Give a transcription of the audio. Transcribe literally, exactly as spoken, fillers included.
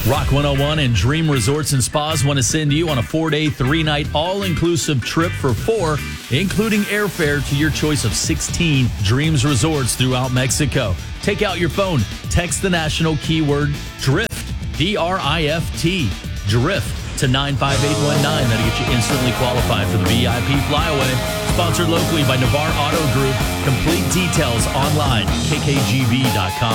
Rock one oh one and Dream Resorts and Spas want to send you on a four-day, three-night, all-inclusive trip for four, including airfare to your choice of sixteen Dreams Resorts throughout Mexico. Take out your phone, text the national keyword DRIFT, D R I F T, DRIFT, to nine five eight one nine. That'll get you instantly qualified for the V I P flyaway. Sponsored locally by Navarre Auto Group. Complete details online, K K G B dot com.